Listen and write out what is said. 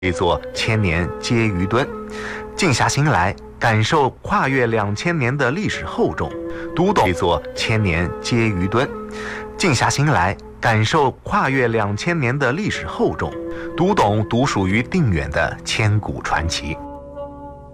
一座千年皆于敦，静下心来感受跨越2000年的历史厚重，读懂一座千年皆于敦，静下心来感受跨越2000年的历史厚重，读懂独属于定远的千古传奇。